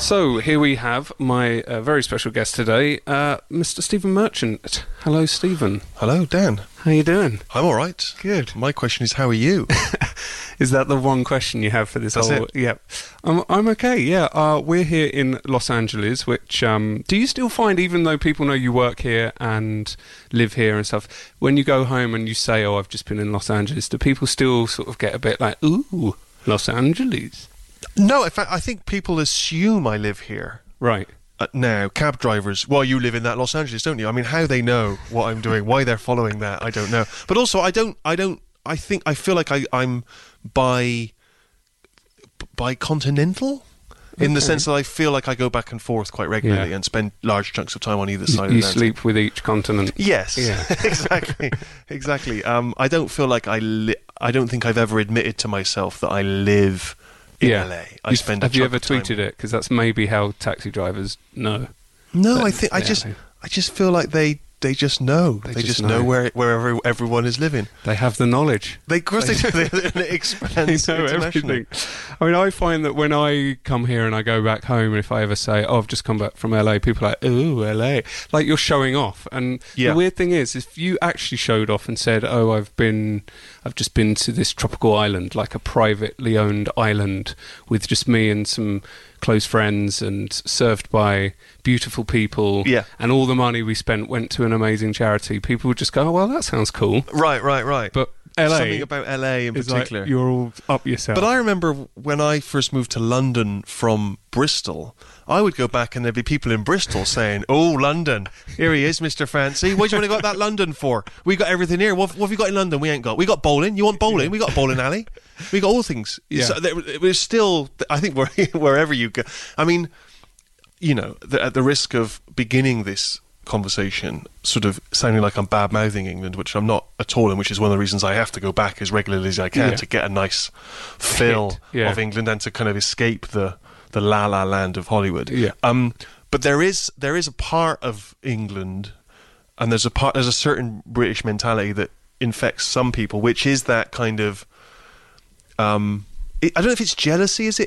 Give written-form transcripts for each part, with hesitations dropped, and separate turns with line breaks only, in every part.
So here we have my very special guest today, Mr. Stephen Merchant. Hello, Stephen.
Hello, Dan.
How you doing?
I'm all right.
Good.
My question is, how are you?
Is that the one question you have for this
That's
whole?
it.
Yep. I'm okay. Yeah. We're here in Los Angeles. Which do you still find, even though people know you work here and live here and stuff, when you go home and you say, "Oh, I've just been in Los Angeles," do people still sort of get a bit like, "Ooh, Los Angeles"?
No, in fact, I think people assume I live here.
Right.
Now, cab drivers, well, you live in that Los Angeles, don't you? I mean, how they know what I'm doing, why they're following that, I don't know. But also, I feel like I'm by continental, in the sense that I feel like I go back and forth quite regularly and spend large chunks of time on either side of the
You
Atlantic.
sleep with each continent.
Yes,
Yeah.
exactly. I don't feel like I don't think I've ever admitted to myself that I live in LA.
Have you ever tweeted it? Because that's maybe how taxi drivers know.
No,
But,
I just feel like they just know. They just know wherever everyone is living.
They have the knowledge.
Of course they do. It expands
They know
internationally.
everything. I mean, I find that when I come here and I go back home, if I ever say, "Oh, I've just come back from LA," people are like, "Ooh, LA," like you're showing off. And the weird thing is, if you actually showed off and said, "Oh, I've just been to this tropical island, like a privately owned island with just me and some close friends and served by beautiful people, and all the money we spent went to an amazing charity," people would just go, "Oh, well, that sounds cool."
Right.
But LA,
something about LA in particular.
Like you're all up yourself.
But I remember when I first moved to London from Bristol, I would go back and there'd be people in Bristol saying, "Oh, London, here he is, Mr. Fancy. What do you want to got that London for? We got everything here. What have you got in London we ain't got? We got bowling. You want bowling? We got a bowling alley. We got all things."
Yeah.
So it was still, I think, wherever you go. I mean, you know, at the risk of beginning this conversation sort of sounding like I'm bad-mouthing England, which I'm not at all, and which is one of the reasons I have to go back as regularly as I can to get a nice feel of England and to kind of escape the la-la land of Hollywood.
Yeah.
But there is a part of England, and there's a certain British mentality that infects some people, which is that kind of I don't know if it's jealousy, is it?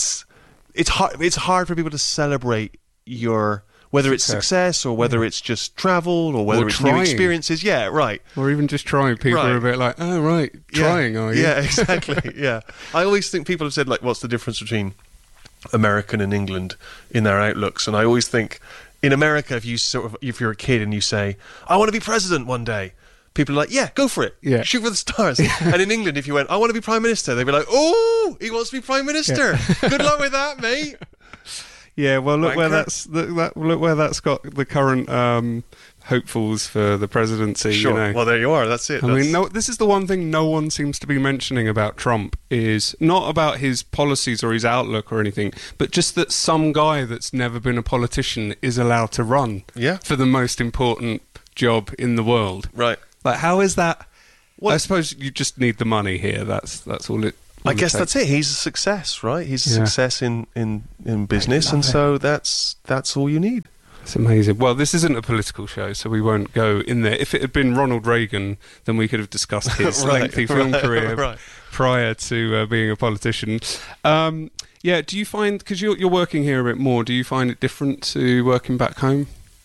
It's hard for people to celebrate your, whether it's success or whether it's just travel or whether it's new experiences. Yeah, right.
Or even just trying. People are a bit like, "Oh, right, trying, are you?"
Yeah, exactly. Yeah. I always think people have said, like, what's the difference between American and England in their outlooks? And I always think in America, if you're a kid and you say, "I want to be president one day," people are like, "Yeah, go for it.
Yeah.
Shoot for the stars." And in England, if you went, "I want to be Prime Minister," they'd be like, "Oh, he wants to be Prime Minister. Good luck with that, mate."
Yeah, well, look where that's got the current hopefuls for the presidency.
Sure.
You know.
Well, there you are. That's it.
I mean, this is the one thing no one seems to be mentioning about Trump, is not about his policies or his outlook or anything, but just that some guy that's never been a politician is allowed to run for the most important job in the world.
Right.
Like, how is that? Well, I suppose you just need the money here. That's all it.
I guess that's it. He's a success, right? He's a success in business, and so that's all you need.
It's amazing. Well, this isn't a political show, so we won't go in there. If it had been Ronald Reagan, then we could have discussed his lengthy film career prior to being a politician. Do you find, because you're working here a bit more, do you find it different to working back home?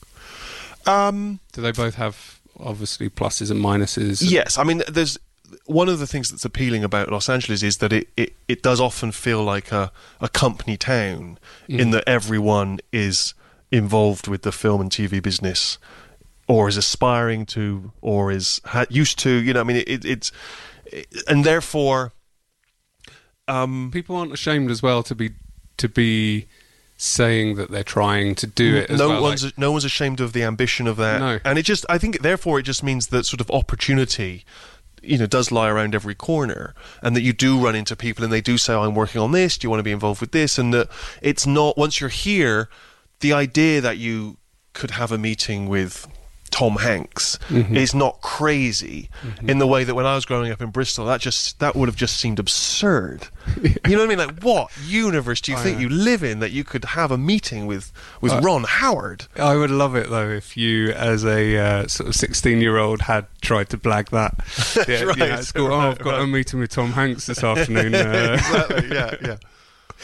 Do they both have, obviously, pluses and minuses?
Yes. I mean, there's one of the things that's appealing about Los Angeles is that it does often feel like a company town, in that everyone is involved with the film and TV business, or is aspiring to, or is used to. You know, I mean, it's and therefore,
people aren't ashamed as well to be saying that they're trying to do it.
No one's ashamed of the ambition of that.
No.
And I think, therefore, it just means that sort of opportunity, you know, does lie around every corner, and that you do run into people and they do say, "Oh, I'm working on this. Do you want to be involved with this?" And that it's not, once you're here, the idea that you could have a meeting with Tom Hanks is not crazy in the way that when I was growing up in Bristol, that would have just seemed absurd. You know what I mean? Like, what universe do you think you live in that you could have a meeting with Ron Howard?
I would love it, though, if you, as a sort of 16-year-old, had tried to blag that. At school. I've got a meeting with Tom Hanks this afternoon.
Exactly, yeah.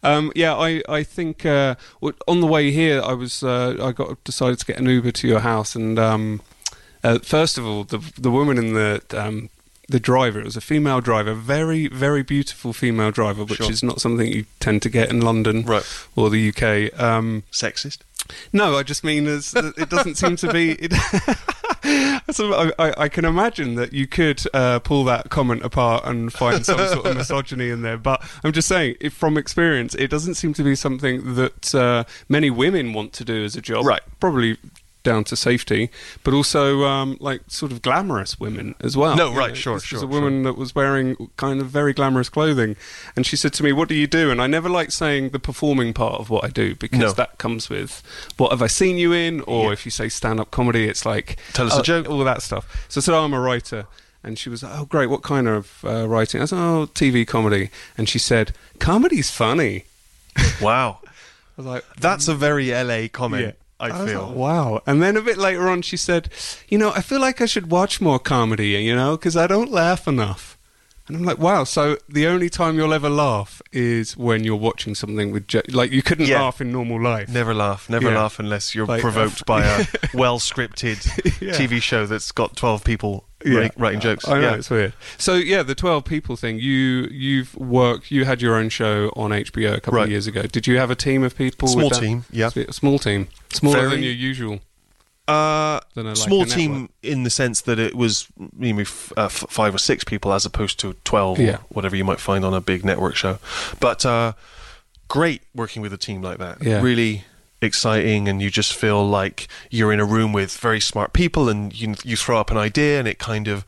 I think on the way here, I decided to get an Uber to your house, and first of all, the woman in the driver, it was a female driver, very, very beautiful female driver, which is not something you tend to get in London or the UK.
Sexist?
No, I just mean it doesn't seem to be... So I can imagine that you could pull that comment apart and find some sort of misogyny in there, but I'm just saying, from experience, it doesn't seem to be something that many women want to do as a job.
Right.
Probably down to safety, but also like sort of glamorous women as well.
No, right, sure.
There's a woman that was wearing kind of very glamorous clothing, and she said to me, "What do you do?" And I never like saying the performing part of what I do, because that comes with what have I seen you in, or if you say stand-up comedy, it's like
tell us a joke,
all that stuff. So I said, "Oh, I'm a writer." And she was like, "Oh, great, what kind of writing?" I said, "Oh, TV comedy." And she said, "Comedy's funny."
Wow.
I was like,
that's a very LA comment.
Yeah.
I feel.
Like, wow. And then a bit later on, she said, I feel like I should watch more comedy, because I don't laugh enough. And I'm like, wow, so the only time you'll ever laugh is when you're watching something with... like, you couldn't laugh in normal life.
Never laugh unless you're provoked by a well-scripted TV show that's got 12 people writing jokes.
I know, it's weird. So, the 12 people thing, you had your own show on HBO a couple of years ago. Did you have a team of people?
Small team, yeah.
A small team. Smaller than your usual...
small team in the sense that it was 5 or 6 people as opposed to 12 or whatever you might find on a big network show. But great working with a team like that.
Yeah.
Really exciting, and you just feel like you're in a room with very smart people, and you throw up an idea and it kind of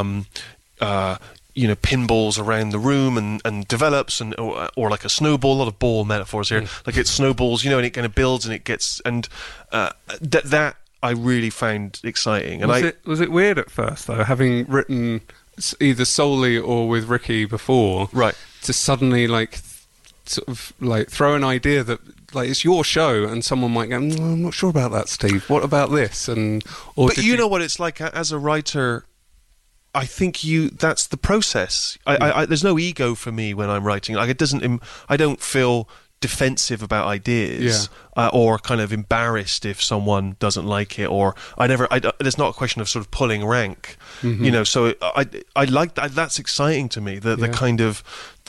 pinballs around the room and develops, or like a snowball. A lot of ball metaphors here. Like it snowballs, and it kind of builds and it gets, and that I really found exciting. And
was it weird at first though, having written either solely or with Ricky before, to suddenly sort of throw an idea that it's your show, and someone might go, "I'm not sure about that, Steve. What about this?"
But you know what it's like as a writer. I think that's the process. I there's no ego for me when I'm writing. Like I don't feel defensive about ideas or kind of embarrassed if someone doesn't like it, or there's not a question of sort of pulling rank, so I like that. That's exciting to me, the kind of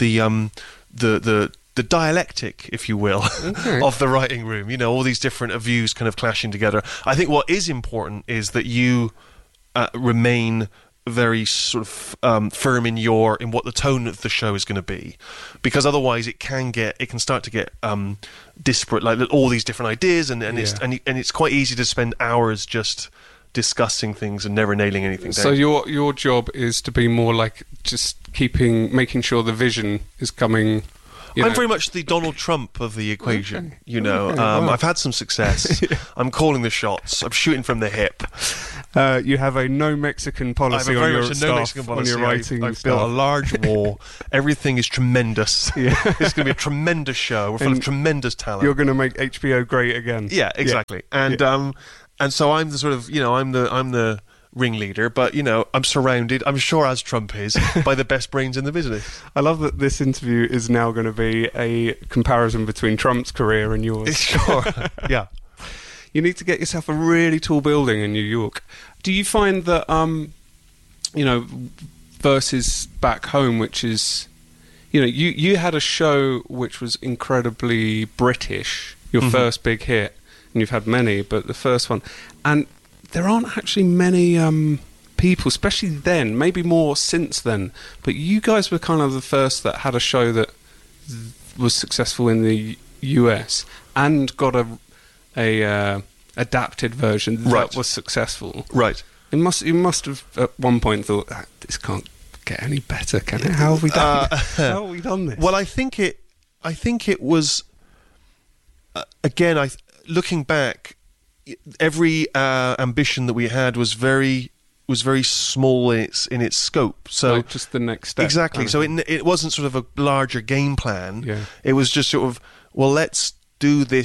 the dialectic, if you will, of the writing room, all these different views kind of clashing together. I think what is important is that you remain very sort of firm in what the tone of the show is going to be, because otherwise it can start to get disparate, like all these different ideas, and it's quite easy to spend hours just discussing things and never nailing anything down.
So your job is to be more like just making sure the vision is coming.
I'm very much the Donald Trump of the equation, I've had some success. I'm calling the shots. I'm shooting from the hip.
You have a no Mexican policy on your staff, on your writing.
I've built a large wall. Everything is tremendous. It's going to be a tremendous show. We're full of tremendous talent.
You're going to make HBO great again.
Yeah, exactly. And so I'm the sort of, I'm the ringleader, but I'm surrounded, I'm sure as Trump is, by the best brains in the business.
I love that this interview is now going to be a comparison between Trump's career and yours.
Sure. Yeah.
You need to get yourself a really tall building in New York. Do you find that versus back home, which is you had a show which was incredibly British, your first big hit, and you've had many, but the first one, and there aren't actually many people, especially then, maybe more since then, but you guys were kind of the first that had a show that was successful in the US and got a adapted version that was successful.
Right.
You must have at one point thought, this can't get any better, can it? How have we done how have we done this?
Well, I think it was again, looking back, every ambition that we had was very small in its scope. So
like just the next step.
Exactly. So it wasn't sort of a larger game plan.
Yeah.
It was just sort of, well, let's do this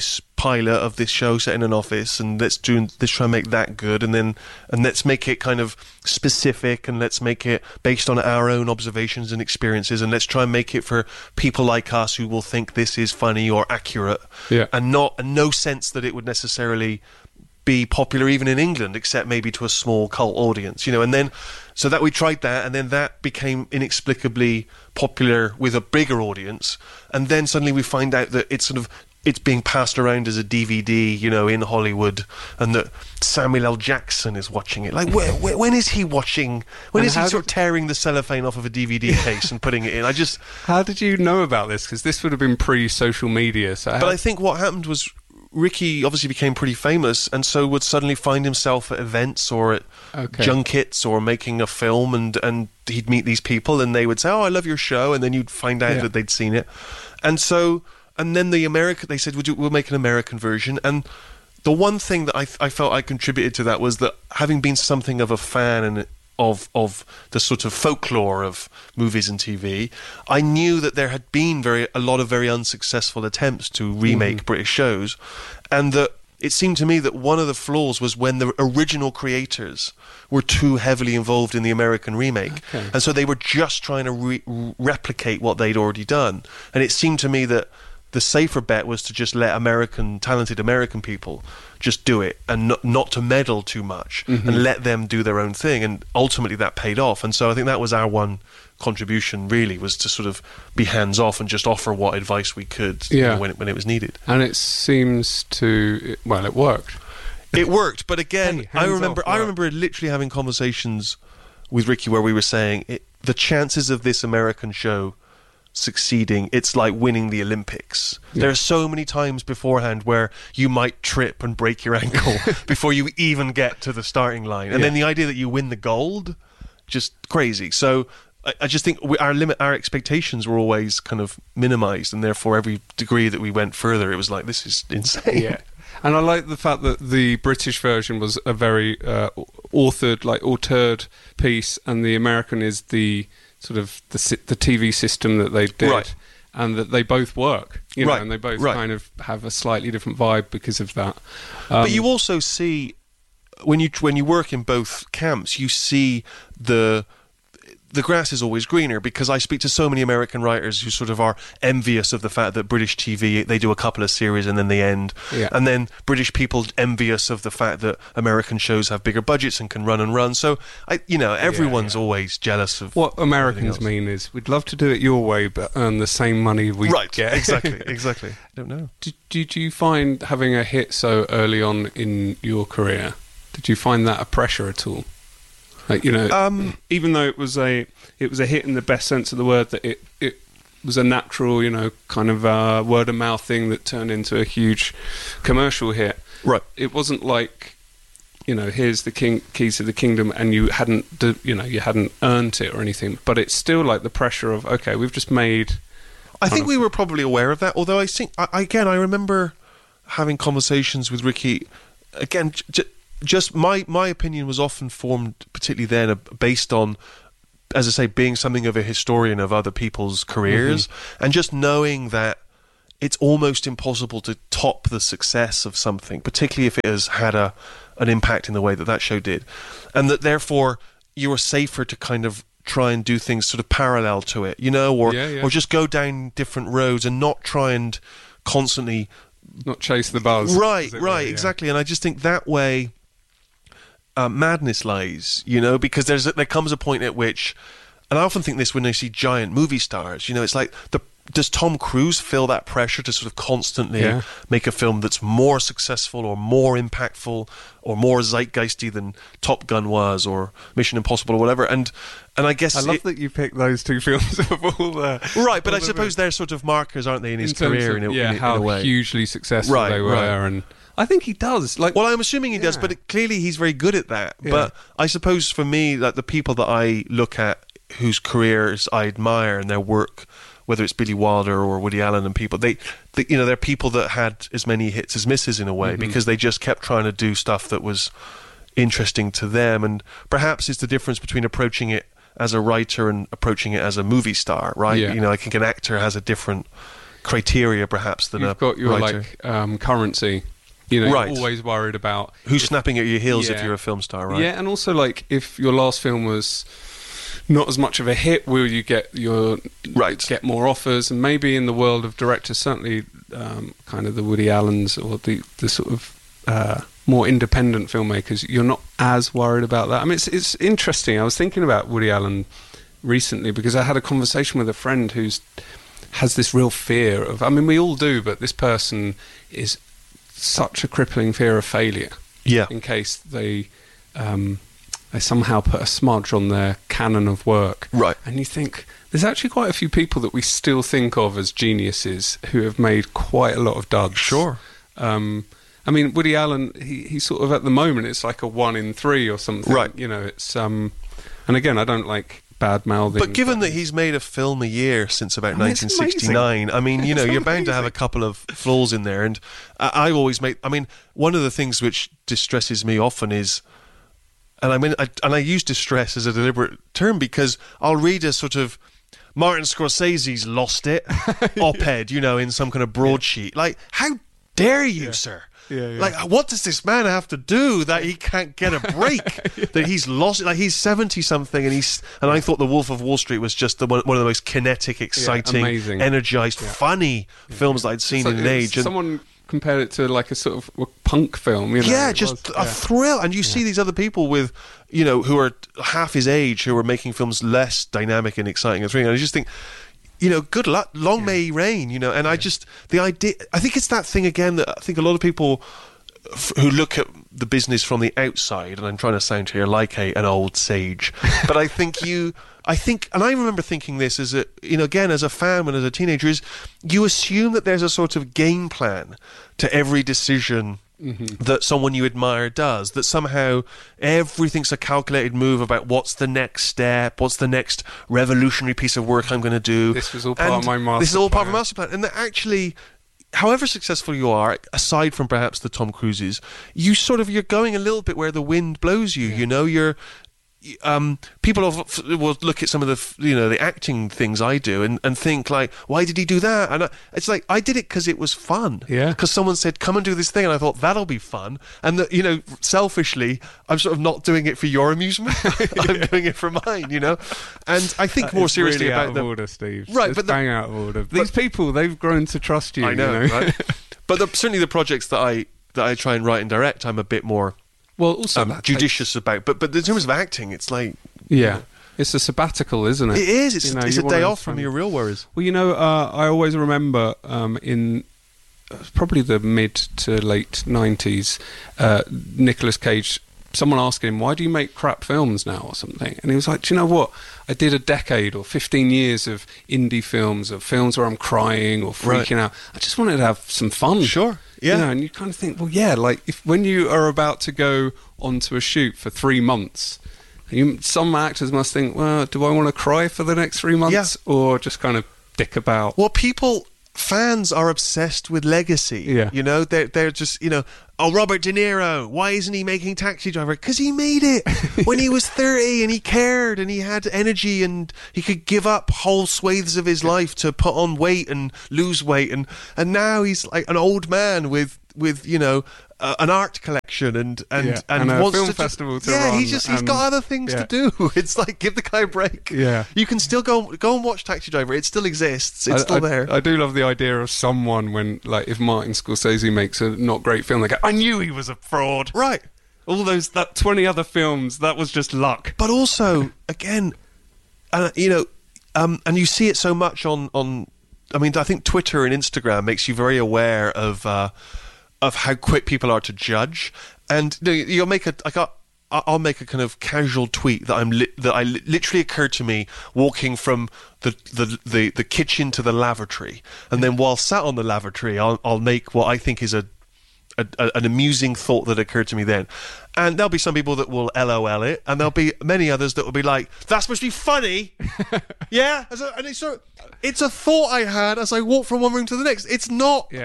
pilot of this show set in an office, and let's try and make that good, and let's make it kind of specific, and let's make it based on our own observations and experiences, and let's try and make it for people like us who will think this is funny or accurate, and no sense that it would necessarily be popular even in England, except maybe to a small cult audience, and then so that we tried that, and then that became inexplicably popular with a bigger audience, and then suddenly we find out that it's being passed around as a DVD, in Hollywood, and that Samuel L. Jackson is watching it. Like, when is he watching? When is he sort of tearing the cellophane off of a DVD case and putting it in?
How did you know about this? Because this would have been pre-social media. But
I think what happened was Ricky obviously became pretty famous, and so would suddenly find himself at events or at junkets or making a film, and he'd meet these people, and they would say, "Oh, I love your show," and then you'd find out that they'd seen it, and then they said, "We'll make an American version." And the one thing that I felt I contributed to that was that, having been something of a fan of the sort of folklore of movies and TV, I knew that there had been a lot of very unsuccessful attempts to remake British shows, and that it seemed to me that one of the flaws was when the original creators were too heavily involved in the American remake, and so they were just trying to replicate what they'd already done. And it seemed to me that the safer bet was to just let talented American people just do it, and not to meddle too much, and let them do their own thing. And ultimately that paid off. And so I think that was our one contribution, really, was to sort of be hands off and just offer what advice we could when it was needed.
And it seems it worked.
It worked, but again, I remember literally having conversations with Ricky where we were saying the chances of this American show succeeding, it's like winning the Olympics. There are so many times beforehand where you might trip and break your ankle before you even get to the starting line, and then the idea that you win the gold, just crazy. So I just think our expectations were always kind of minimized, and therefore every degree that we went further, it was like, this is insane.
And I like the fact that the British version was a very authored piece, and the American is the sort of the TV system that they did, and that they both work, and they both kind of have a slightly different vibe because of that.
But you also see, when you work in both camps, you see the grass is always greener, because I speak to so many American writers who sort of are envious of the fact that British TV, they do a couple of series and then they end, and then British people envious of the fact that American shows have bigger budgets and can run. So everyone's always jealous of
what Americans mean is, we'd love to do it your way but earn the same money we get.
Exactly. I don't know.
Did you find having a hit so early on in your career, did you find that a pressure at all? Like, even though it was a hit in the best sense of the word, that it was a natural, kind of word of mouth thing that turned into a huge commercial hit.
Right.
It wasn't like, here's the keys to the kingdom, and you hadn't earned it or anything. But it's still like the pressure of, okay, we've just made.
I think we were probably aware of that. Although I think I remember having conversations with Ricky. Again, just my opinion was often formed, particularly then, based on, as I say, being something of a historian of other people's careers, and just knowing that it's almost impossible to top the success of something, particularly if it has had an impact in the way that show did, and that therefore you are safer to kind of try and do things sort of parallel to it, or just go down different roads and not try and constantly
not chase the buzz.
Right, exactly. And I just think that way madness lies, because there comes a point at which, and I often think this when I see giant movie stars, it's like, does Tom Cruise feel that pressure to sort of constantly make a film that's more successful or more impactful or more zeitgeisty than Top Gun was, or Mission Impossible, or whatever? And I guess
I love that you picked those two films of all the
but I suppose they're sort of markers, aren't they, in his career? In a way.
How hugely successful they were, and I think he does. Well,
I'm assuming he does, but clearly he's very good at that. Yeah. But I suppose for me, like, the people that I look at whose careers I admire and their work, whether it's Billy Wilder or Woody Allen and people, they're people that had as many hits as misses in a way, because they just kept trying to do stuff that was interesting to them. And perhaps it's the difference between approaching it as a writer and approaching it as a movie star, right? I think an actor has a different criteria perhaps than
You've got your
writer.
Currency. You're
Right.
always worried about
who's snapping at your heels if you're a film star, right?
Yeah, and also if your last film was not as much of a hit, will you get get more offers? And maybe in the world of directors, certainly kind of the Woody Allens or the sort of more independent filmmakers, you're not as worried about that. I mean, it's interesting. I was thinking about Woody Allen recently because I had a conversation with a friend has this real fear of, I mean, we all do, but this person is such a crippling fear of failure.
Yeah.
In case they somehow put a smudge on their canon of work.
Right.
And you think, there's actually quite a few people that we still think of as geniuses who have made quite a lot of duds.
Sure.
I mean, Woody Allen, he sort of, at the moment, it's like a 1 in 3 or something.
Right.
You know, it's... and again, I don't like bad-mouthing.
But given that he's made a film a year since about 1969, I mean, you're bound to have a couple of flaws in there. And I always make... I mean, one of the things which distresses me often is... And I use distress as a deliberate term because I'll read a sort of Martin Scorsese's lost it op-ed, in some kind of broadsheet. Like, how dare you, sir?
Yeah, yeah.
Like, what does this man have to do that he can't get a break? That he's lost it? Like, he's 70-something, and I thought The Wolf of Wall Street was just one of the most kinetic, exciting, energized, funny films that I'd seen in an age.
Someone compared it to like a sort of a punk film,
Yeah, just a thrill. And you see these other people with, who are half his age, who are making films less dynamic and exciting and thrilling. And I just think, good luck, long may he reign, and I think it's that thing again that I think a lot of people who look at the business from the outside, and I'm trying to sound here like an old sage, but I think, and I remember thinking this as again, as a fan and as a teenager, is you assume that there's a sort of game plan to every decision that someone you admire does, that somehow everything's a calculated move about what's the next step, what's the next revolutionary piece of work I'm going to do.
This was all part of my master plan.
This is all part of my master plan. And that actually, however successful you are, aside from perhaps the Tom Cruises, you're going a little bit where the wind blows you. You're people will look at some of the acting things I do and think like, why did he do that? And it's like, I did it because it was fun.
Yeah.
Because someone said, come and do this thing, and I thought that'll be fun. And selfishly, I'm sort of not doing it for your amusement. I'm doing it for mine. And I think more seriously
really
about
out of order, Steve.
Right,
it's
but
bang out of order. These people, they've grown to trust you.
I know. Right? But certainly the projects that I try and write and direct, I'm a bit more.
Well, also
judicious about, but in terms of acting, it's like
it's a sabbatical, isn't it?
It is. It's a day off from your real worries.
Well, I always remember in probably the mid to late 90s, Nicolas Cage. Someone asking him, "Why do you make crap films now?" or something, and he was like, "Do you know what? I did a decade or 15 years of indie films, of films where I'm crying or freaking out. I just wanted to have some fun."
Sure. Yeah.
And you kind of think, well, like when you are about to go onto a shoot for 3 months, some actors must think, well, do I want to cry for the next 3 months or just kind of dick about?
Well, fans are obsessed with legacy.
Yeah.
They're just, Robert De Niro, why isn't he making Taxi Driver? Because he made it when he was 30 and he cared and he had energy and he could give up whole swathes of his life to put on weight and lose weight. And now he's like an old man with an art collection and
a
wants
film
to
festival to run.
He's got other things to do. It's like, give the guy a break.
Yeah,
you can still go and watch Taxi Driver. It still exists. It's still there.
I do love the idea of someone when, like, if Martin Scorsese makes a not great film, they go, I knew he was a fraud.
Right.
All that 20 other films, that was just luck.
But also, again, and you see it so much on. I mean, I think Twitter and Instagram makes you very aware of how quick people are to judge, and you'll make I'll make a kind of casual tweet that literally occurred to me walking from the kitchen to the lavatory, and then while sat on the lavatory, I'll make what I think is an amusing thought that occurred to me then, and there'll be some people that will LOL it, and there'll be many others that will be like, "That's supposed to be funny," yeah. And it's a thought I had as I walked from one room to the next. It's not.
Yeah.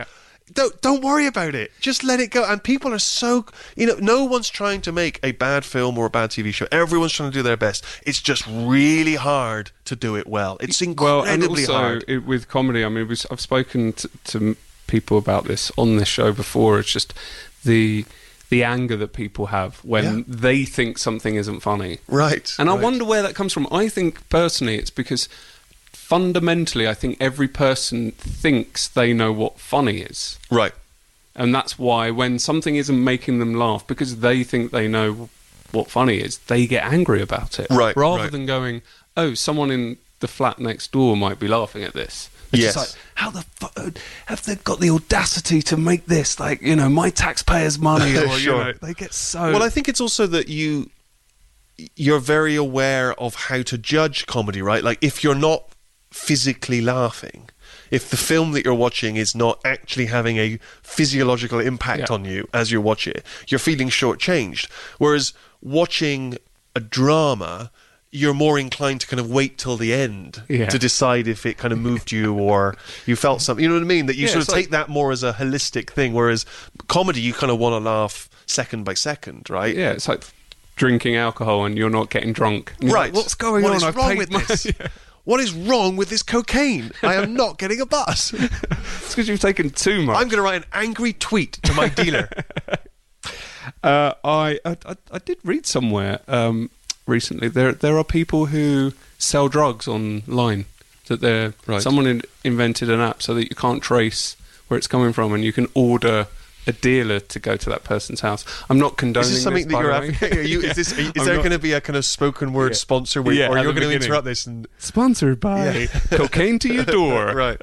don't worry about it. Just let it go. And people are so, no one's trying to make a bad film or a bad TV show. Everyone's trying to do their best. It's just really hard to do the well. It's incredibly hard.
With comedy, I mean, I've spoken to people about this on this show before. It's just the anger that people have when they think something isn't funny.
Right.
And I wonder where that comes from. I think, personally, it's because fundamentally, I think every person thinks they know what funny is.
Right.
And that's why when something isn't making them laugh, because they think they know what funny is, they get angry about it.
Right.
Rather than going, oh, someone in the flat next door might be laughing at this. It's just like, how the fuck have they got the audacity to make this? Like, my taxpayers' money. Or,
sure.
They get so...
Well, I think it's also that you're very aware of how to judge comedy, right? Like, if you're not physically laughing, if the film that you're watching is not actually having a physiological impact on you as you watch it, you're feeling shortchanged. Whereas watching a drama, you're more inclined to kind of wait till the end to decide if it kind of moved you or you felt something. You know what I mean? That you sort of take that more as a holistic thing, whereas comedy, you kind of want to laugh second by second, right?
Yeah, it's like drinking alcohol and you're not getting drunk.
Right.
Like, what's going on?
What is wrong with this? What is wrong with this cocaine? I am not getting a bus.
It's because you've taken too much.
I'm going to write an angry tweet to my dealer.
I did read somewhere recently there are people who sell drugs online. That someone invented an app so that you can't trace where it's coming from, and you can order a dealer to go to that person's house. I'm not condoning this.
Is this something that you're advocating? Is there going to be a kind of spoken word sponsor or you're going to interrupt this? And
sponsored by Cocaine to Your Door.
Right.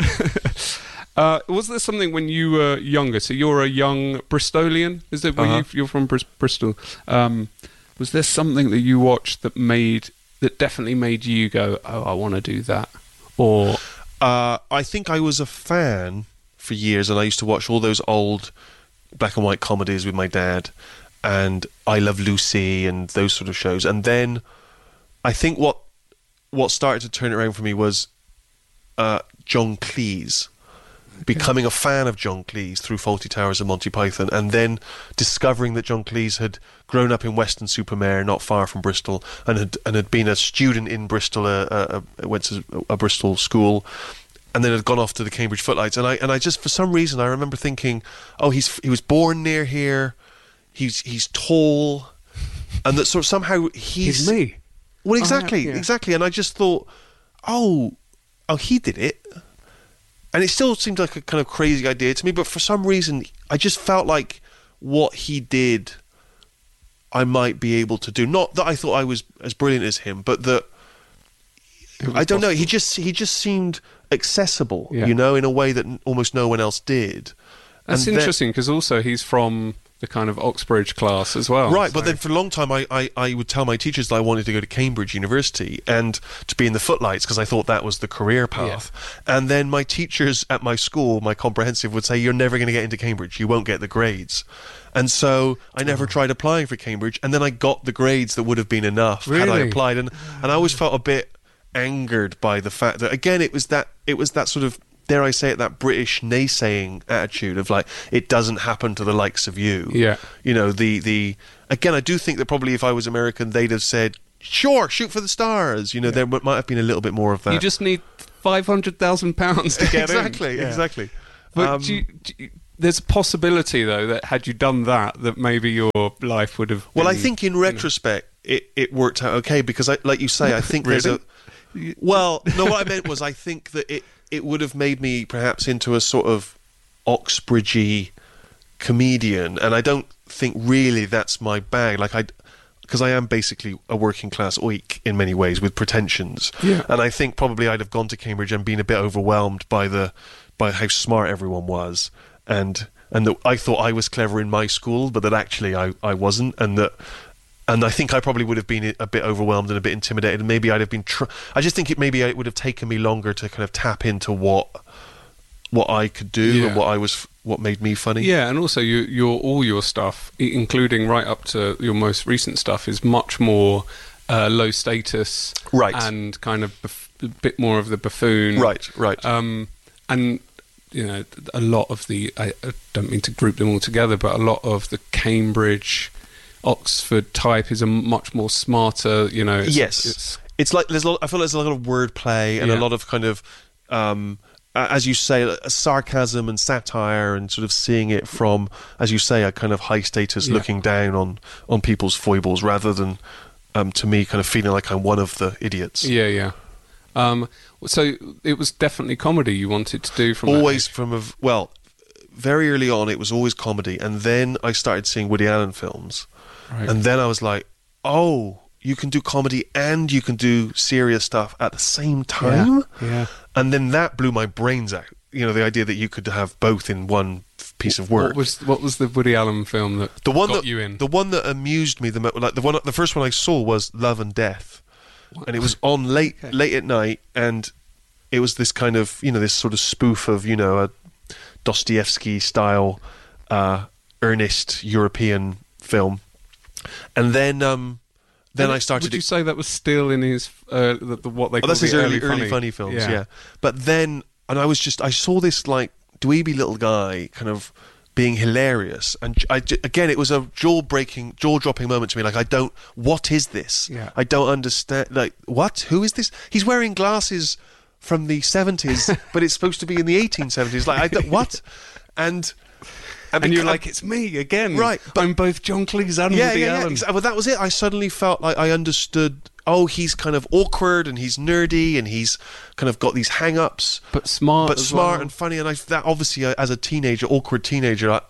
Was there something when you were younger? So you're a young Bristolian? Is it? You're from Bristol. Was there something that you watched that definitely made you go, oh, I want to do that? Or
I think I was a fan for years, and I used to watch all those old black and white comedies with my dad, and I Love Lucy and those sort of shows. And then I think what started to turn it around for me was John Cleese. Becoming a fan of John Cleese through Fawlty Towers and Monty Python, and then discovering that John Cleese had grown up in Weston-super-Mare, not far from Bristol, and had been a student in Bristol, went to a Bristol school, and then had gone off to the Cambridge Footlights. And I just, for some reason, I remember thinking, oh, he was born near here, he's tall, and that sort of somehow he's
me.
Well, exactly. And I just thought, oh, he did it. And it still seemed like a kind of crazy idea to me, but for some reason, I just felt like what he did, I might be able to do. Not that I thought I was as brilliant as him, but that I don't know. He just seemed accessible, in a way that almost no one else did.
That's interesting because also he's from the kind of Oxbridge class as well.
Right, but then for a long time I would tell my teachers that I wanted to go to Cambridge University and to be in the Footlights because I thought that was the career path. Yeah. And then my teachers at my school, my comprehensive, would say, you're never going to get into Cambridge, you won't get the grades. And so I never tried applying for Cambridge, and then I got the grades that would have been enough had I applied. And I always felt a bit angered by the fact that, again, it was that sort of, dare I say it, that British naysaying attitude of like, it doesn't happen to the likes of you.
Yeah.
Again, I do think that probably if I was American, they'd have said, sure, shoot for the stars. There might have been a little bit more of that.
You just need £500,000 to get
in. Exactly.
But there's a possibility, though, that had you done that maybe your life would have been,
Well, I think in retrospect, it worked out okay because, like you say, I think
really?
there's a... Well, no, what I meant was I think that it would have made me perhaps into a sort of Oxbridgey comedian, and I don't think really that's my bag. Because I am basically a working class oik in many ways with pretensions, and I think probably I'd have gone to Cambridge and been a bit overwhelmed by how smart everyone was, and that I thought I was clever in my school, but that actually I wasn't, and I think I probably would have been a bit overwhelmed and a bit intimidated. And maybe I'd have been... I just think it would have taken me longer to kind of tap into what I could do and what made me funny.
Yeah, and also all your stuff, including right up to your most recent stuff, is much more low status,
right,
and kind of a bit more of the buffoon,
right.
And a lot of the, I don't mean to group them all together, but a lot of the Cambridge, Oxford type is a much more smarter,
it's like I feel like there's a lot of wordplay and a lot of kind of, as you say, sarcasm and satire, and sort of seeing it from, as you say, a kind of high status looking down on people's foibles, rather than, to me, kind of feeling like I'm one of the idiots.
Yeah. So it was definitely comedy you wanted to do from
always very early on it was always comedy, and then I started seeing Woody Allen films, and then I was like, oh, you can do comedy and you can do serious stuff at the same time. And then that blew my brains out, the idea that you could have both in one piece of work.
What was the Woody Allen film that got you in?
The one that amused me the most, like the first one I saw was Love and Death. And it was on late at night, and it was this kind of, this sort of spoof of, a Dostoevsky style, earnest European film. And then I started.
Would you say that was still in his what they call
that's his
early
funny films? Yeah. But then, and I saw this like dweeby little guy kind of being hilarious, and again, it was a jaw-dropping moment to me. Like, what is this? I don't understand. Like, what? Who is this? He's wearing glasses from the 70s, but it's supposed to be in the 1870s. Like, what? And you're like, it's me again, right? But I'm both John Cleese and Woody Allen. Well, that was it. I suddenly felt like I understood. Oh, he's kind of awkward and he's nerdy and he's kind of got these hang-ups,
but smart
and funny. And that obviously, as a teenager, awkward teenager,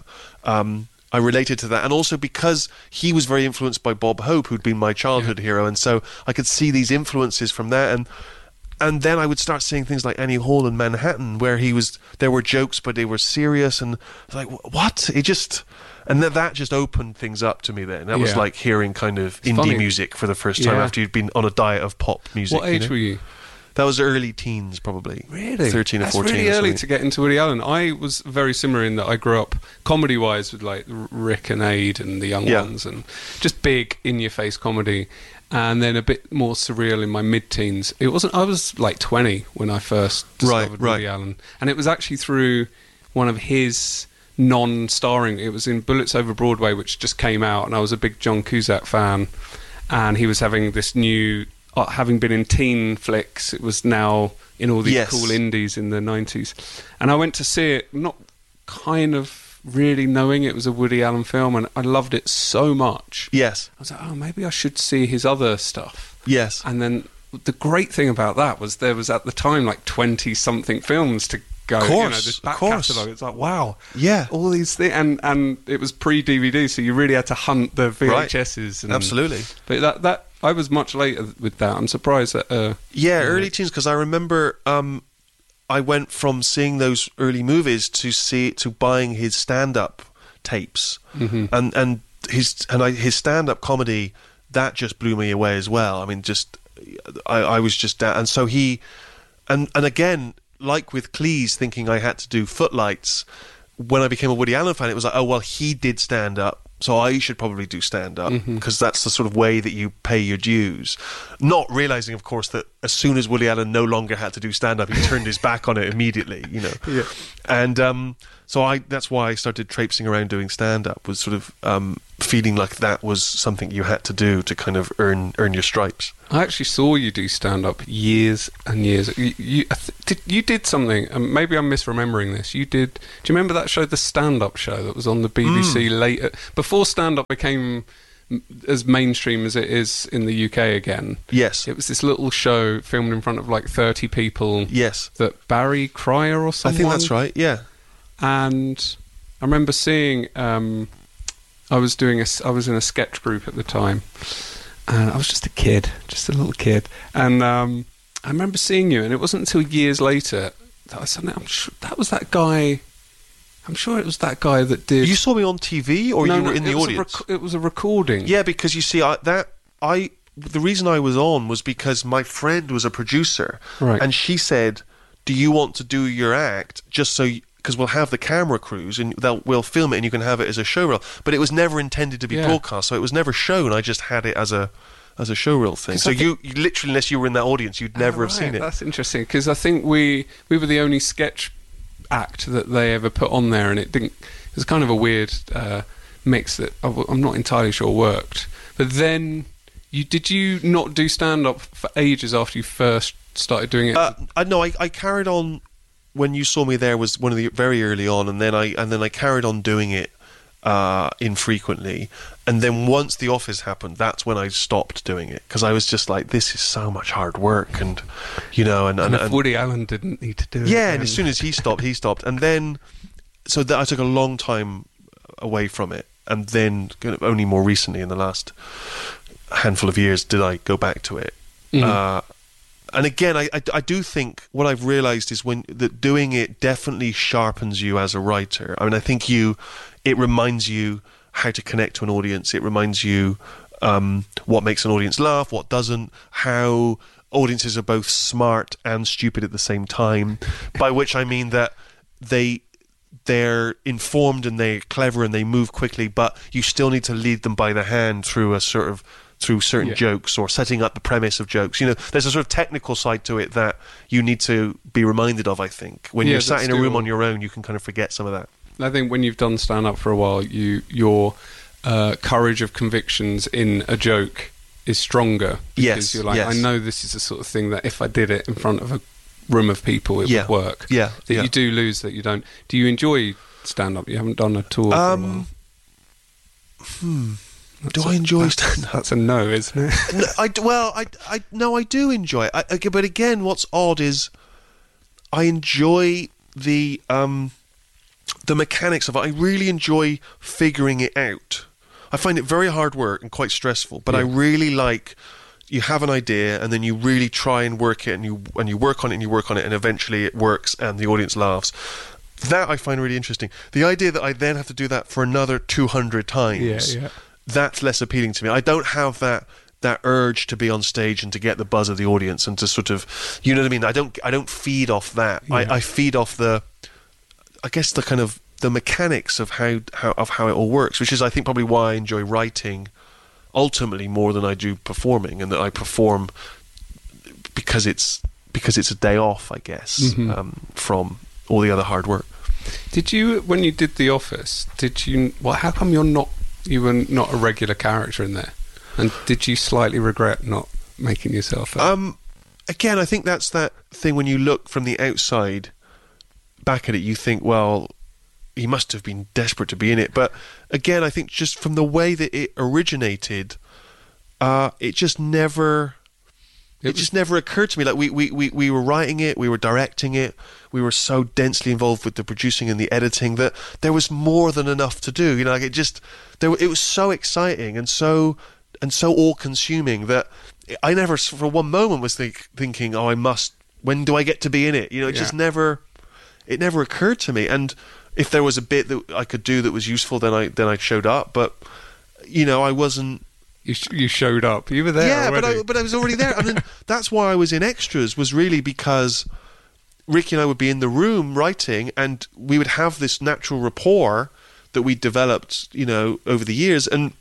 I related to that, and also because he was very influenced by Bob Hope, who'd been my childhood hero, and so I could see these influences from that. And then I would start seeing things like Annie Hall in Manhattan, where there were jokes, but they were serious, and I was like, what? And that just opened things up to me then. That was like hearing kind of indie music for the first time after you'd been on a diet of pop music.
What age were you?
That was early teens, probably.
Really?
13 or 14.
That's really early to get into Woody Allen. I was very similar in that I grew up comedy-wise with like Rick and Aid and the Young Ones, and just big in-your-face comedy. And then a bit more surreal in my mid-teens. I was like 20 when I first discovered Woody Allen. And it was actually through one of his non-starring, it was in Bullets Over Broadway, which just came out, and I was a big John Cusack fan, and he was having this new, having been in teen flicks, it was now in all these cool indies in the 90s. And I went to see it, not kind of really knowing it was a Woody Allen film, and I loved it so much.
Yes.
I was like, oh, maybe I should see his other stuff.
Yes.
And then the great thing about that was there was at the time like 20-something films to go.
Of course,
this back catalogue. It's like, wow.
Yeah.
All these things. And it was pre-DVD, so you really had to hunt the VHSs. And,
absolutely.
But that I was much later with that. I'm surprised that...
early teens, because I remember... I went from seeing those early movies to buying his stand-up tapes, and his stand-up comedy, that just blew me away as well. I mean, I was just, and so and again, like with Cleese, thinking I had to do Footlights. When I became a Woody Allen fan, it was like, oh well, he did stand-up, so I should probably do stand-up, because that's the sort of way that you pay your dues. Not realising, of course, that as soon as Woody Allen no longer had to do stand-up, he turned his back on it immediately, Yeah. And so that's why I started traipsing around doing stand-up, was sort of feeling like that was something you had to do to kind of earn your stripes.
I actually saw you do stand-up years and years. You did something, and maybe I'm misremembering this. Do you remember that show, The Stand-Up Show, that was on the BBC later, before stand-up became as mainstream as it is in the UK again?
Yes.
It was this little show filmed in front of like 30 people.
Yes.
That Barry Cryer or someone.
I think that's right, yeah.
And I remember seeing... I was in a sketch group at the time, and I was just a little kid, and I remember seeing you, and it wasn't until years later that I said, I'm sure that was that guy. I'm sure it was that guy that did.
You saw me on TV, or you were in the audience?
It was a recording.
Yeah, because you see, the reason I was on was because my friend was a producer,
right?
And she said, "Do you want to do your act just so?" Because we'll have the camera crews and we'll film it and you can have it as a showreel. But it was never intended to be broadcast, so it was never shown. I just had it as a showreel thing. So you literally, unless you were in that audience, you'd never have seen it.
That's interesting, because I think we were the only sketch act that they ever put on there, and it didn't. It was kind of a weird mix that I'm not entirely sure worked. But then, did you not do stand-up for ages after you first started doing it?
No, I carried on. When you saw me there was one of the very early on, and then I carried on doing it infrequently, and then once The Office happened, that's when I stopped doing it, because I was just like, this is so much hard work, and and
Woody Allen didn't need to do it.
Yeah, and as soon as he stopped, and then so that I took a long time away from it, and then only more recently, in the last handful of years, did I go back to it. And again, I do think what I've realised is that doing it definitely sharpens you as a writer. I mean, I think it reminds you how to connect to an audience. It reminds you what makes an audience laugh, what doesn't, how audiences are both smart and stupid at the same time, by which I mean that they're informed and they're clever and they move quickly, but you still need to lead them by the hand through certain jokes, or setting up the premise of jokes. There's a sort of technical side to it that you need to be reminded of, I think. When you're sat in a room on your own, you can kind of forget some of that.
I think when you've done stand-up for a while, your courage of convictions in a joke is stronger. Because you're like, I know this is the sort of thing that if I did it in front of a room of people, it would work. You do lose that you don't. Do you enjoy stand-up? You haven't done a tour for a while.
Do I enjoy stand-up?
That's a no, isn't it?
I do enjoy it. But again, what's odd is I enjoy the mechanics of it. I really enjoy figuring it out. I find it very hard work and quite stressful, but I really like, you have an idea and then you really try and work it, and you work on it and you work on it, and eventually it works and the audience laughs. That I find really interesting. The idea that I then have to do that for another 200 times, that's less appealing to me. I don't have that urge to be on stage and to get the buzz of the audience and to sort of, you know what I mean? I don't feed off that. I feed off the kind of the mechanics of how it all works, which is, I think, probably why I enjoy writing ultimately more than I do performing, and that I perform because it's a day off, I guess, from all the other hard work.
Did you, when you did The Office, how come you were not a regular character in there? And did you slightly regret not making yourself up?
Again, I think that's that thing when you look from the outside back at it, you think, well, he must have been desperate to be in it. But again, I think just from the way that it originated, it just never occurred to me. Like we were writing it, we were directing it, we were so densely involved with the producing and the editing that there was more than enough to do. Like it was so exciting and so all-consuming that I never, for one moment, was thinking, oh, when do I get to be in it? It just never occurred to me. And if there was a bit that I could do that was useful, then I showed up. But I wasn't.
You showed up. You were there already.
But I was already there. I mean, that's why I was in extras, was really because Ricky and I would be in the room writing, and we would have this natural rapport that we developed, over the years. And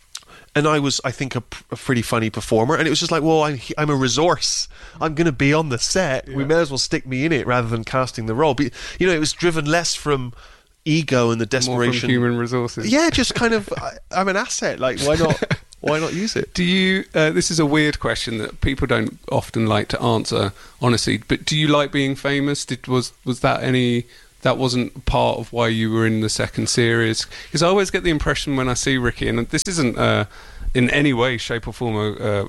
I was, I think, a pretty funny performer. And it was just like, well, I'm a resource. I'm going to be on the set. Yeah. We may as well stick me in it rather than casting the role. But, it was driven less from ego and the desperation.
More from human resources.
Yeah, just kind of, I'm an asset. Like, why not? Why not use it?
Do you? This is a weird question that people don't often like to answer, honestly. But do you like being famous? Was that any? That wasn't part of why you were in the second series? Because I always get the impression when I see Ricky, and this isn't in any way, shape or form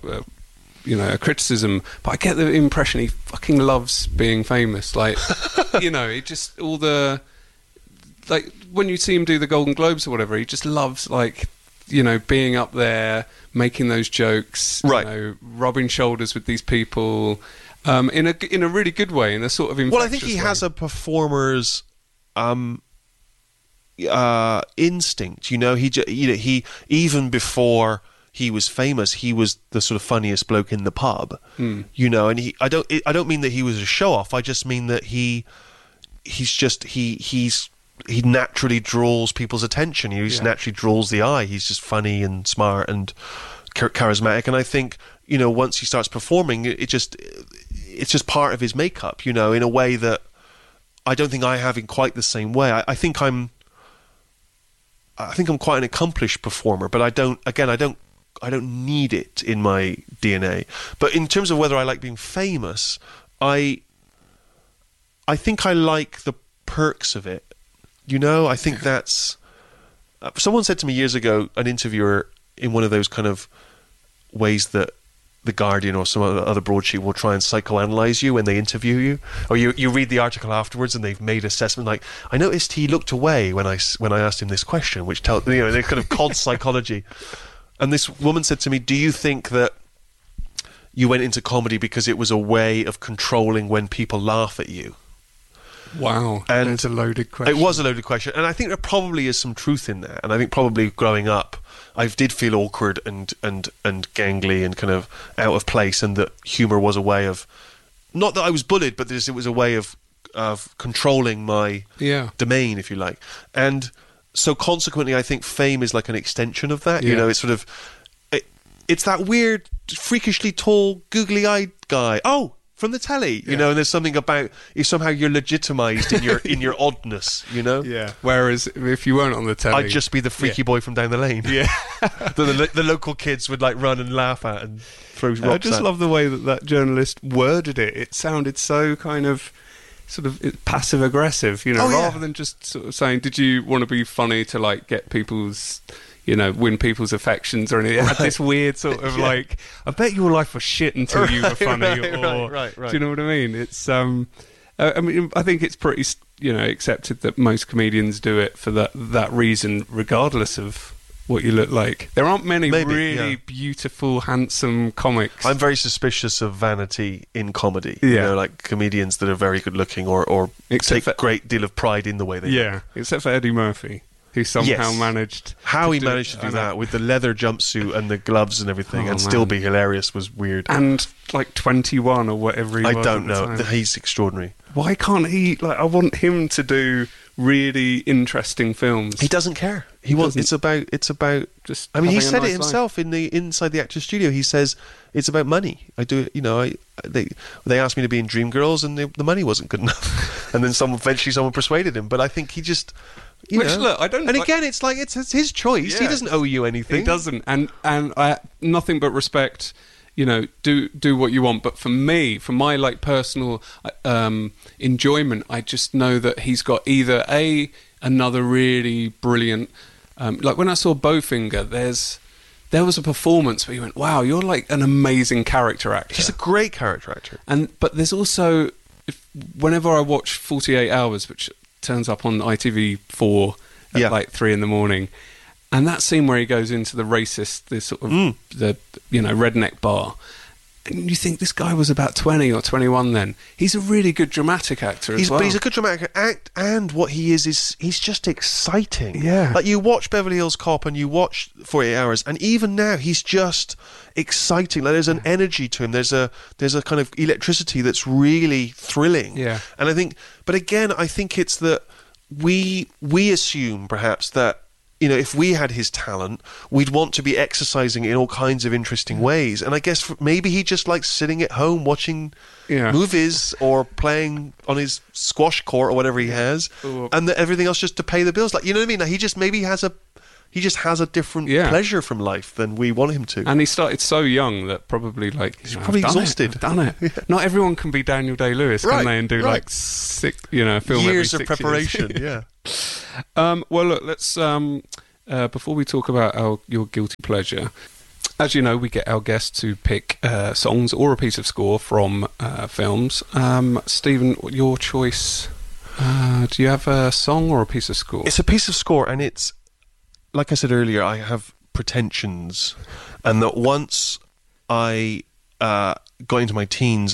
a criticism, but I get the impression he fucking loves being famous. Like, he just, all the, like, when you see him do the Golden Globes or whatever, he just loves, like, being up there, making those jokes,
right,
rubbing shoulders with these people, in a really good way, in a sort of infectious
way. Well, I think he has a performer's instinct. He even before he was famous, he was the sort of funniest bloke in the pub. And I don't mean that he was a show off. I just mean that he naturally draws people's attention. He naturally draws the eye. He's just funny and smart and charismatic. And I think, once he starts performing, it's just part of his makeup, in a way that I don't think I have in quite the same way. I think I'm quite an accomplished performer, but I don't need it in my DNA. But in terms of whether I like being famous, I think I like the perks of it. I think that's... someone said to me years ago, an interviewer, in one of those kind of ways that The Guardian or some other broadsheet will try and psychoanalyze you when they interview you, or you read the article afterwards and they've made assessment like, I noticed he looked away when I asked him this question, which tells, they're kind of cod psychology. And this woman said to me, do you think that you went into comedy because it was a way of controlling when people laugh at you?
Wow, and it's a loaded question.
It was a loaded question, and I think there probably is some truth in that. And I think probably growing up, I did feel awkward and gangly and kind of out of place, and that humour was a way of, not that I was bullied, but it was a way of controlling my domain, if you like. And so consequently, I think fame is like an extension of that. It's sort of, it's that weird, freakishly tall, googly-eyed guy. Oh, from the telly, and there's something about somehow you're legitimised in your oddness,
Yeah. Whereas if you weren't on the telly,
I'd just be the freaky boy from down the lane. Yeah. the local kids would like run and laugh at and throw rocks
I just
at.
love the way that journalist worded it. It sounded so kind of sort of passive aggressive, rather than just sort of saying, "Did you want to be funny to like get people's." Win people's affections or anything. It had this weird sort of like, I bet your life was shit until you were funny.
Right.
Do you know what I mean? It's, I think it's pretty, accepted that most comedians do it for that reason, regardless of what you look like. There aren't many really beautiful, handsome comics.
I'm very suspicious of vanity in comedy. Like comedians that are very good looking or take a great deal of pride in the way they look.
Except for Eddie Murphy, who somehow managed...
How he managed to do that with the leather jumpsuit and the gloves and everything and still be hilarious was weird.
And like 21 or whatever he was.
I don't know. He's extraordinary.
Why can't he... I want him to do really interesting films.
He doesn't care. It's about just... he said it himself life. Inside the Actors Studio. He says, it's about money. I do it, they asked me to be in Dreamgirls and the money wasn't good enough. And then eventually someone persuaded him. But I think he just...
Look, I don't.
And again, it's like it's his choice. He doesn't owe you anything.
He doesn't, and I nothing but respect. Do what you want. But for me, for my like personal enjoyment, I just know that he's got either another really brilliant. Like when I saw Bowfinger, there was a performance where you went, "Wow, you're like an amazing character actor."
He's a great character actor.
But there's also, whenever I watch 48 Hours, which turns up on ITV4 at like 3 a.m, and that scene where he goes into the sort of the redneck bar, and you think this guy was about 20 or 21 then. He's a really good dramatic actor as well.
But he's a good dramatic actor, and what he is he's just exciting.
Yeah.
Like you watch Beverly Hills Cop and you watch 48 Hours, and even now he's just exciting. Like there's an energy to him. There's a kind of electricity that's really thrilling.
Yeah.
And I think it's that we assume perhaps that if we had his talent, we'd want to be exercising it in all kinds of interesting ways. And I guess maybe he just likes sitting at home watching movies or playing on his squash court or whatever he has, and that everything else just to pay the bills. Like, you know what I mean? Like he just has a different pleasure from life than we want him to.
And he started so young that probably
he's probably exhausted.
I've done it. Yeah. Not everyone can be Daniel Day-Lewis, can they? And do like film
years
every 6
of preparation.
Years. Well, look, let's before we talk about your guilty pleasure. As you know, we get our guests to pick songs or a piece of score from films. Stephen, your choice. Do you have a song or a piece of score?
It's a piece of score, and it's, like I said earlier, I have pretensions, and that once I got into my teens,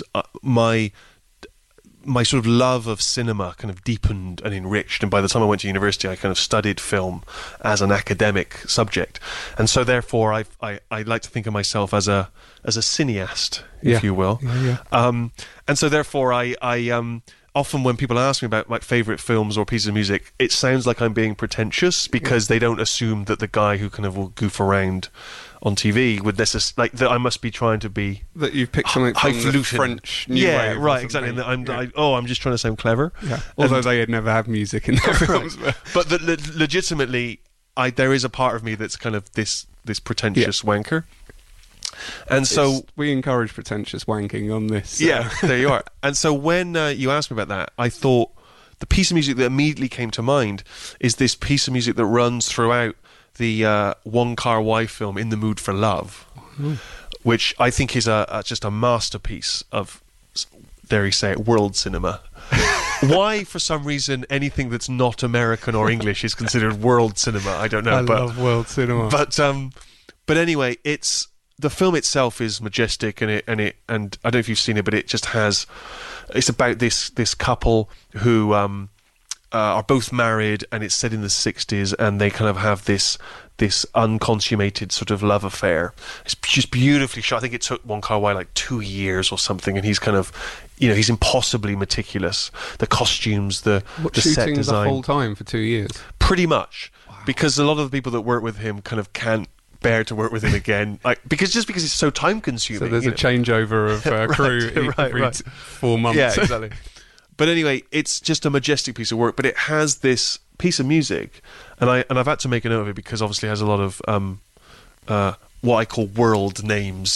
my sort of love of cinema kind of deepened and enriched, and by the time I went to university, I kind of studied film as an academic subject, and so therefore I like to think of myself as a cineast, if you will.
Yeah.
And so therefore I often when people ask me about my favourite films or pieces of music, it sounds like I'm being pretentious because they don't assume that the guy who kind of will goof around on TV would necessarily, like, that I must be trying to be...
That you've picked something from the French New Wave.
Right, exactly. And that I'm just trying to sound clever.
Yeah. Although they had never had music in their films.
But legitimately, there is a part of me that's kind of this pretentious wanker. And so
we encourage pretentious wanking on this.
Yeah, there you are. And so when you asked me about that, I thought the piece of music that immediately came to mind is this piece of music that runs throughout the Wong Kar-wai film In the Mood for Love, which I think is just a masterpiece of, dare you say it, world cinema. Why, for some reason, anything that's not American or English is considered world cinema, I don't know.
I love world cinema.
But anyway, the film itself is majestic, and I don't know if you've seen it, but it just has. It's about this couple who are both married, and it's set in the 60s, and they kind of have this unconsummated sort of love affair. It's just beautifully shot. I think it took Wong Kar-wai like 2 years or something, and he's kind of, he's impossibly meticulous. The costumes, the set design.
The whole time for 2 years?
Pretty much. Wow. Because a lot of the people that work with him kind of can't bear to work with him again, because it's so time consuming.
So there's a changeover of crew every 4 months.
Yeah, exactly. But anyway, it's just a majestic piece of work. But it has this piece of music, and I've had to make a note of it because obviously it has a lot of what I call world names.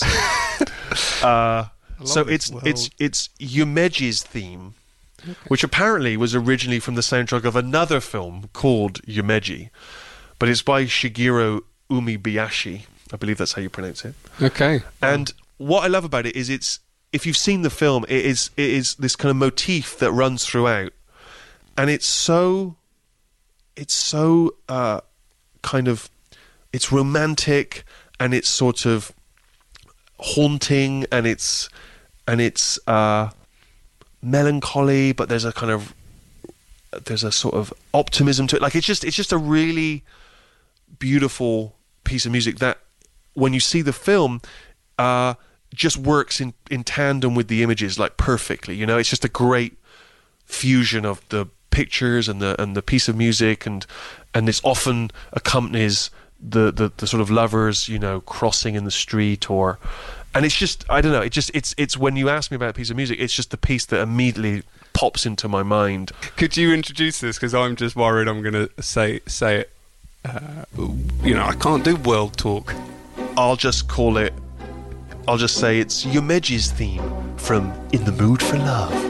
So it's Yumeji's theme, which apparently was originally from the soundtrack of another film called Yumeji, but it's by Shigeru Umebayashi. I believe that's how you pronounce it.
Okay.
And what I love about it is if you've seen the film, it is this kind of motif that runs throughout, and it's so kind of, it's romantic, and it's sort of haunting, and it's melancholy, but there's a sort of optimism to it. Like it's just a really beautiful piece of music that, when you see the film, just works in tandem with the images, like perfectly. It's just a great fusion of the pictures and the piece of music, and this often accompanies the sort of lovers, crossing in the street, and it's just, I don't know, it's when you ask me about a piece of music, it's just the piece that immediately pops into my mind.
Could you introduce this? Because I'm just worried I'm going to say it. I can't do world talk.
I'll just say it's Yumeji's theme from In the Mood for Love.